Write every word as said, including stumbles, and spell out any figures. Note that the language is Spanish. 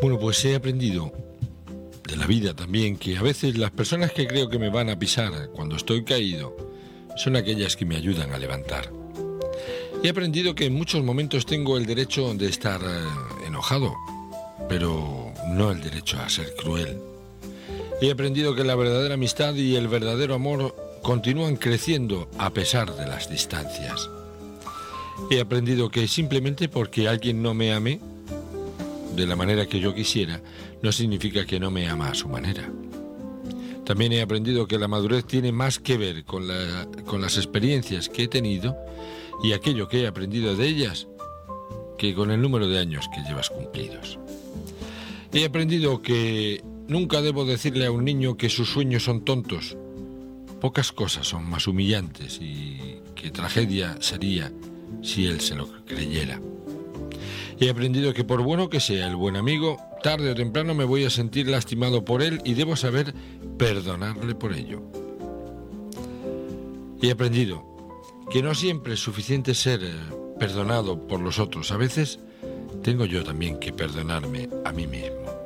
Bueno, pues he aprendido de la vida también que a veces las personas que creo que me van a pisar cuando estoy caído son aquellas que me ayudan a levantar. He aprendido que en muchos momentos tengo el derecho de estar eh, enojado, pero no el derecho a ser cruel. He aprendido que la verdadera amistad y el verdadero amor continúan creciendo a pesar de las distancias. He aprendido que simplemente porque alguien no me ame de la manera que yo quisiera, no significa que no me ama a su manera. También he aprendido que la madurez tiene más que ver con, la, con las experiencias que he tenido y aquello que he aprendido de ellas que con el número de años que llevas cumplidos. He aprendido que nunca debo decirle a un niño que sus sueños son tontos. Pocas cosas son más humillantes y qué tragedia sería si él se lo creyera. He aprendido que por bueno que sea el buen amigo, tarde o temprano me voy a sentir lastimado por él y debo saber perdonarle por ello. He aprendido que no siempre es suficiente ser perdonado por los otros. A veces tengo yo también que perdonarme a mí mismo.